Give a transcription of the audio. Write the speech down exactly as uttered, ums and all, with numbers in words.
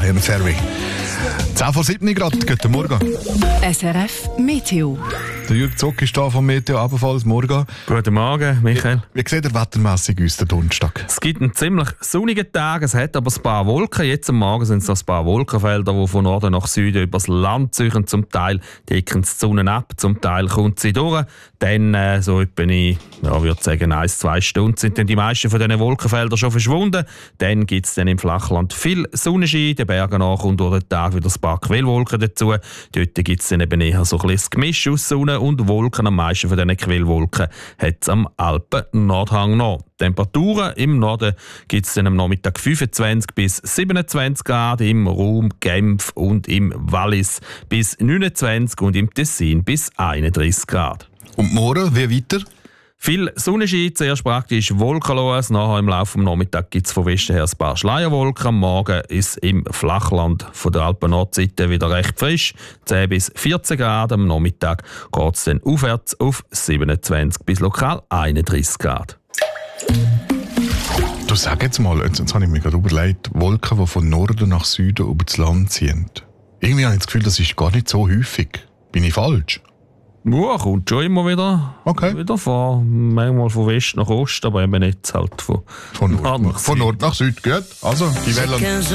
Brian Ferry. zehn vor sieben Grad, guten Morgen. S R F Meteo. Der Jürg Zock ist da vom Meteo, ebenfalls morgen. Guten Morgen, Michael. Wie, wie sieht der wettermässig aus, der Donnerstag? Es gibt einen ziemlich sonnigen Tag, es hat aber ein paar Wolken. Jetzt am Morgen sind es noch ein paar Wolkenfelder, die von Norden nach Süden übers Land ziehen. Zum Teil decken die Sonne ab, zum Teil kommt sie durch. Dann, äh, so etwa in, ja, würde sagen, ein, zwei Stunden sind dann die meisten von diesen Wolkenfeldern schon verschwunden. Dann gibt es dann im Flachland viel Sonnenschein, den Bergen nach und durch den Tag wieder ein paar Quellwolken dazu. Dort gibt es dann eben eher so ein bisschen Gemisch aus Sonne und Wolken. Am meisten von diesen Quellwolken hat es am Alpen-Nordhang noch. Temperaturen im Norden gibt es dann am Nachmittag fünfundzwanzig bis siebenundzwanzig Grad, im Raum Genf und im Wallis bis neunundzwanzig und im Tessin bis einunddreißig Grad. Und morgen, wie weiter? Viel Sonnenschein, zuerst praktisch wolkenlos. Nachher im Laufe des Nachmittags gibt es von Westen her ein paar Schleierwolken. Am Morgen ist im Flachland von der Alpen-Nordseite wieder recht frisch. zehn bis vierzehn Grad. Am Nachmittag geht es dann aufwärts auf siebenundzwanzig bis lokal einunddreißig Grad. Du sag jetzt mal, jetzt, jetzt habe ich mir gerade überlegt, Wolken, die von Norden nach Süden über das Land ziehen. Irgendwie habe ich das Gefühl, das ist gar nicht so häufig. Bin ich falsch? Ja, kommt schon immer wieder, okay. wieder vor. Manchmal von West nach Ost, aber eben nicht halt von, von Nord nach, von Nord nach Süd. Gut, also die Wellen.